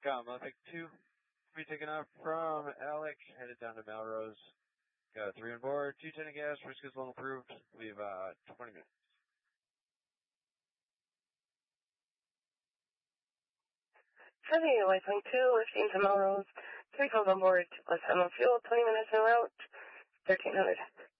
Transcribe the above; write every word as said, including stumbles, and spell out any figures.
Comma, pick two. Be taken off from Alex, headed down to Melrose. Got three on board, two ten of gas, risk is well approved. We have uh, twenty minutes. Heavy, Waypoint two, lifting to Melrose, three calls on board, two plus seven fuel, twenty minutes en route, thirteen hundred.